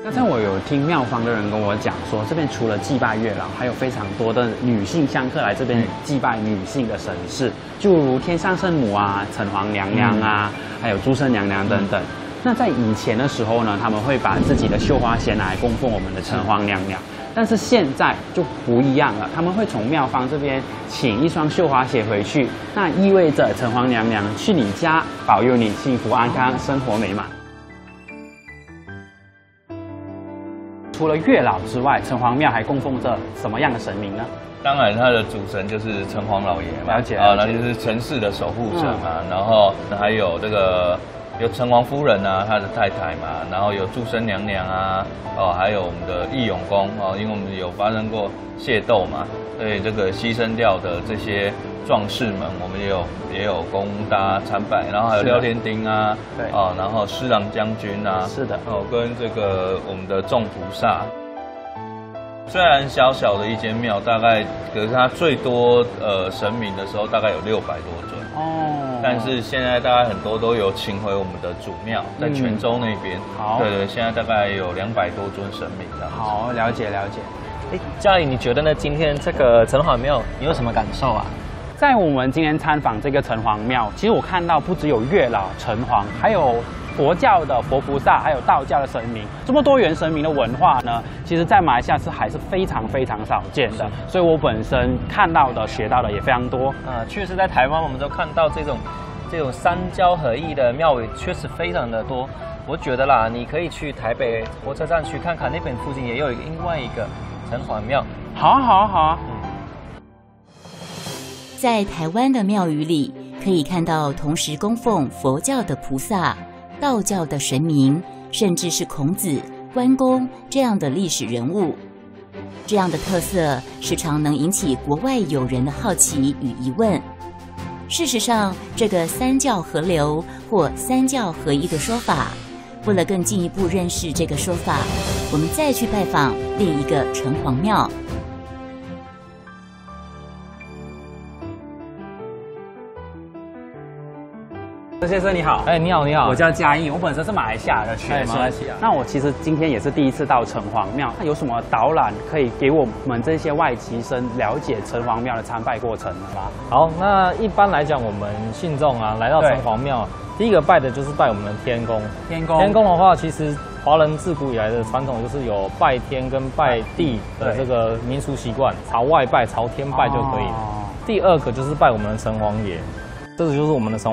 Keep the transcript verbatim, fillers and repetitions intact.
那像我有听庙方的人跟我讲说，这边除了祭拜月老，还有非常多的女性香客来这边祭拜女性的神事，就如天上圣母啊、城隍娘娘啊，嗯、还有诸圣娘娘等等。那在以前的时候呢，他们会把自己的绣花鞋拿来供奉我们的城隍娘娘。但是现在就不一样了，他们会从庙方这边请一双绣花鞋回去，那意味着城隍娘娘去你家保佑你幸福安康、生活美满。除了月老之外，城隍庙还供奉着什么样的神明呢？ 当然，它的主神就是城隍老爷嘛， 了解啊，那就是城市的守护者嘛。嗯、然后还有这个有城隍夫人啊，他的太太嘛，然后有祝生娘娘啊，哦，还有我们的义勇公哦，因为我们有发生过械斗嘛，所以这个牺牲掉的这些壮士们，我们也有也有供大家参拜，然后还有廖天丁啊，对，哦，然后施琅将军啊， 是的， 哦，跟这个我们的众菩萨。虽然小小的一间庙，大概可是它最多呃神明的时候，大概有六百多尊哦。但是现在大概很多都有请回我们的主庙，在泉州那边。嗯、好，对对，现在大概有两百多尊神明这样子。 好，了解了解。 哎，嘉颖，你觉得呢？今天这个城隍庙，你有什么感受啊？ 在我们今天参访这个城隍庙，其实我看到不只有月老、城隍，还有佛教的佛菩萨，还有道教的神明，这么多元神明的文化呢，其实在马来西亚是还是非常非常少见的。所以我本身看到的、学到的也非常多。 啊，确实在台湾我们都看到这种这种三教合一的庙宇，确实非常的多。我觉得啦，你可以去台北火车站去看看，那边附近也有一个另外一个城隍庙。 好啊，好啊，好啊。嗯在台湾的庙宇里，可以看到同时供奉佛教的菩萨、道教的神明，甚至是孔子、关公这样的历史人物。这样的特色时常能引起国外友人的好奇与疑问。事实上，这个三教合流或三教合一的说法，为了更进一步认识这个说法，我们再去拜访另一个城隍庙。 先生你好， 哎，你好，你好， 我叫嘉义，我本身是马来西亚的学生，马来西亚。那我其实今天也是第一次到城隍庙，那有什么导览可以给我们这些外籍生了解城隍庙的参拜过程吗？ 好，那一般来讲，我们信众啊来到城隍庙，第一个拜的就是拜我们的天公。 天公， 天公的话，其实华人自古以来的传统就是有拜天跟拜地的这个民俗习惯，朝外拜、朝天拜就可以了。哦、第二个就是拜我们的城隍爷，这个就是我们的城。